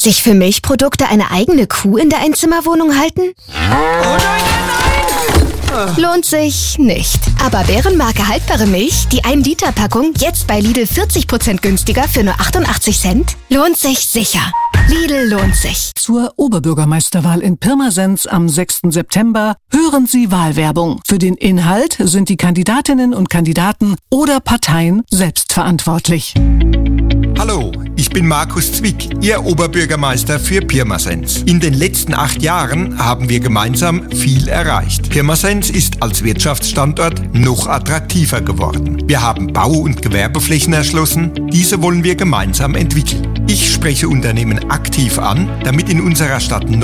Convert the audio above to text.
Sich für Milchprodukte eine eigene Kuh in der Einzimmerwohnung halten? Oh nein! Lohnt sich nicht. Aber Bärenmarke haltbare Milch, die 1-Liter-Packung, jetzt bei Lidl 40% günstiger für nur 88 Cent? Lohnt sich sicher. Lidl lohnt sich. Zur Oberbürgermeisterwahl in Pirmasens am 6. September hören Sie Wahlwerbung. Für den Inhalt sind die Kandidatinnen und Kandidaten oder Parteien selbst verantwortlich. Hallo, ich bin Markus Zwick, Ihr Oberbürgermeister für Pirmasens. In den letzten 8 Jahren haben wir gemeinsam viel erreicht. Pirmasens ist als Wirtschaftsstandort noch attraktiver geworden. Wir haben Bau- und Gewerbeflächen erschlossen. Diese wollen wir gemeinsam entwickeln. Ich spreche Unternehmen aktiv an, damit in unserer Stadt